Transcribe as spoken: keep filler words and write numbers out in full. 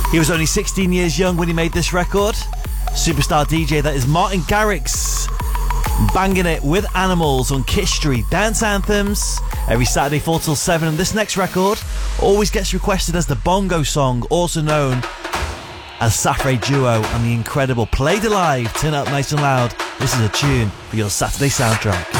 He was only sixteen years young when he made this record. Superstar D J, that is Martin Garrix, banging it with Animals on Kiss Street Dance Anthems every Saturday four till seven. And this next record always gets requested as the Bongo Song, also known as Safre Duo, and the incredible Played Alive, Turn Up Nice and Loud. This is a tune for your Saturday soundtrack.